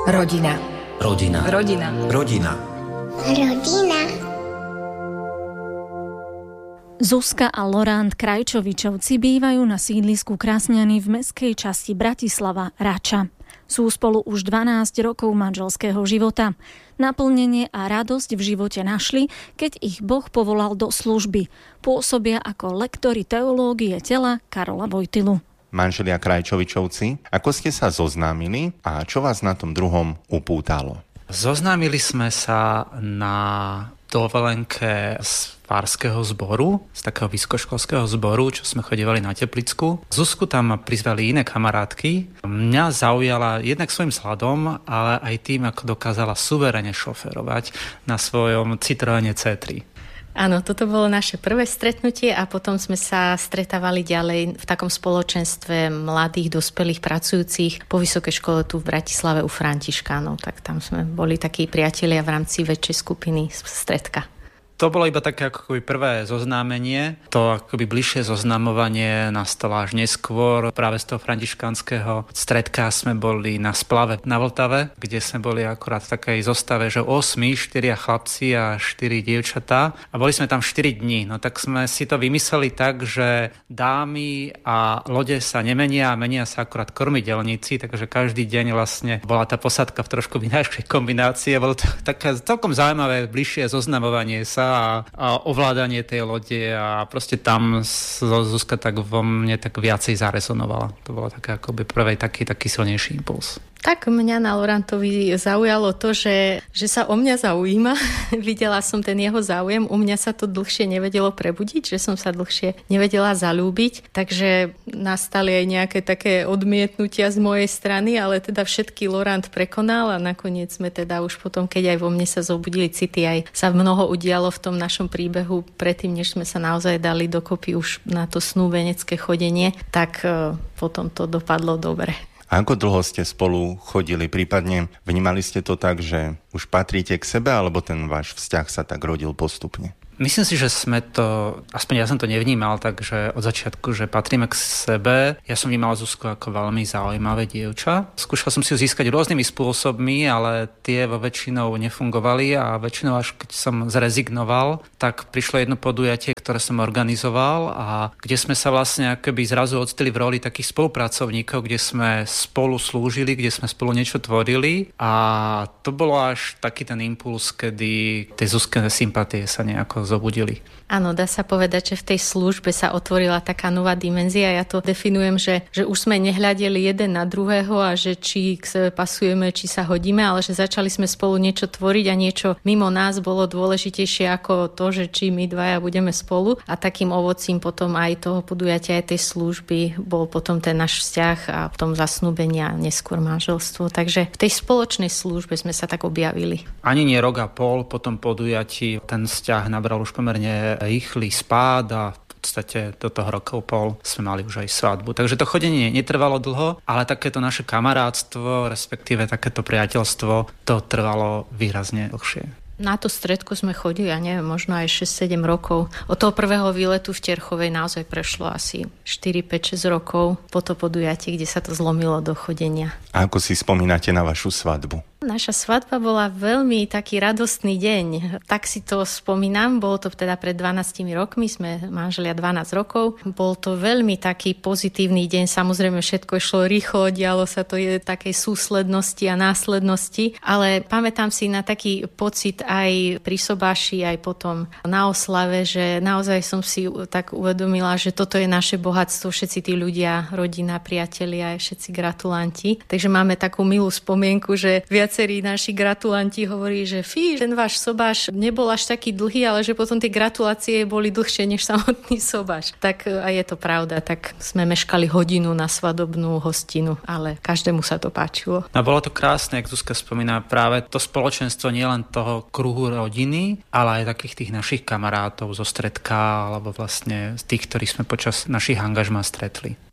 Rodina. Rodina. Rodina. Rodina. Rodina. Zuzka a Laurent Krajčovičovci bývajú na sídlisku Krasňany v mestskej časti Bratislava Rača. Sú spolu už 12 rokov manželského života. Naplnenie a radosť v živote našli, keď ich Boh povolal do služby. Pôsobia ako lektori teológie tela Karola Vojtilu. Manželia Krajčovičovci, ako ste sa zoznámili a čo vás na tom druhom upútalo? Zoznámili sme sa na dovolenke z farského zboru, z takého vysokoškolského zboru, čo sme chodívali na Teplicku. Zuzku tam prizvali iné kamarátky. Mňa zaujala jednak svojim sladom, ale aj tým, ako dokázala suverene šoférovať na svojom Citroene C3. Áno, toto bolo naše prvé stretnutie a potom sme sa stretávali ďalej v takom spoločenstve mladých, dospelých, pracujúcich po vysokej škole tu v Bratislave u Františkánov. Tak tam sme boli takí priatelia v rámci väčšej skupiny stredka. To bolo iba také akoby prvé zoznámenie. To akoby bližšie zoznamovanie nastalo až neskôr. Práve z toho františkánskeho stredka sme boli na splave na Vltave, kde sme boli akurát v takej zostave, že 8, 4 chlapci a 4 dievčatá. A boli sme tam 4 dní. No tak sme si to vymysleli tak, že dámy a lode sa nemenia, menia sa akurát kormidelníci, takže každý deň vlastne bola tá posádka v trošku ináčej kombinácie. Bolo to také celkom zaujímavé bližšie zoznamovanie sa a ovládanie tej lode a proste tam Zuzka tak vo mne tak viacej zarezonovala. To bolo také akoby prvej taký silnejší impuls. Tak mňa na Laurentovi zaujalo to, že sa o mňa zaujíma. Videla som ten jeho záujem. U mňa sa to dlhšie nevedelo prebudiť, že som sa dlhšie nevedela zalúbiť. Takže nastali aj nejaké také odmietnutia z mojej strany, ale teda všetky Laurent prekonal a nakoniec sme teda už potom, keď aj vo mne sa zobudili city, aj sa mnoho udialo v tom našom príbehu predtým, než sme sa naozaj dali dokopy už na to snúbenecké chodenie, tak potom to dopadlo dobre. A ako dlho ste spolu chodili? Prípadne vnímali ste to tak, že už patríte k sebe, alebo ten váš vzťah sa tak rodil postupne? Myslím si, že sme to, aspoň ja som to nevnímal, takže od začiatku, že patríme k sebe. Ja som vnímal Zuzku ako veľmi zaujímavé dievča. Skúšal som si ju získať rôznymi spôsobmi, ale tie vo väčšinou nefungovali a väčšinou až keď som zrezignoval, tak prišlo jedno podujatie, ktoré som organizoval a kde sme sa vlastne akoby zrazu ocitli v roli takých spolupracovníkov, kde sme spolu slúžili, kde sme spolu niečo tvorili a to bolo až taký ten impuls, kedy tie Zuzkine sympatie sa nejako zobudili. Áno, dá sa povedať, že v tej službe sa otvorila taká nová dimenzia. Ja to definujem, že už sme nehľadeli jeden na druhého a že či k sebe pasujeme, či sa hodíme, ale že začali sme spolu niečo tvoriť a niečo mimo nás bolo dôležitejšie ako to, že či my dvaja budeme spolu. A takým ovocím potom aj toho podujatia, aj tej služby bol potom ten náš vzťah a potom zasnúbenia, neskôr manželstvo. Takže v tej spoločnej službe sme sa tak objavili. Ani nie rok a pol po tom podujatí ten vzťah nabral už pomerne rýchly spád a v podstate do toho rokov pol sme mali už aj svadbu. Takže to chodenie netrvalo dlho, ale takéto naše kamarátstvo, respektíve takéto priateľstvo, to trvalo výrazne dlhšie. Na to stredko sme chodili, ja neviem, možno aj 6-7 rokov. Od toho prvého výletu v Terchovej naozaj prešlo asi 4, 5, 6 rokov po to podujatie, kde sa to zlomilo do chodenia. A ako si spomínate na vašu svadbu? Naša svadba bola veľmi taký radostný deň. Tak si to spomínam, bolo to teda pred 12 rokmi, sme manželia 12 rokov. Bol to veľmi taký pozitívny deň, samozrejme všetko išlo rýchlo, dialo sa to je takej súslednosti a následnosti, ale pamätám si na taký pocit aj pri sobáši, aj potom na oslave, že naozaj som si tak uvedomila, že toto je naše bohatstvo, všetci tí ľudia, rodina, priatelia, aj všetci gratulanti. Takže máme takú milú spomienku, že viacerí naši gratulanti hovorí, že ten váš sobáš nebol až taký dlhý, ale že potom tie gratulácie boli dlhšie než samotný sobáš. Tak a je to pravda, tak sme meškali hodinu na svadobnú hostinu, ale každému sa to páčilo. A bolo to krásne, jak Zuzka spomína, práve to spoločenstvo nielen toho kruhu rodiny, ale aj takých tých našich kamarátov zo stredka, alebo vlastne z tých, ktorých sme počas našich angažmá stretli.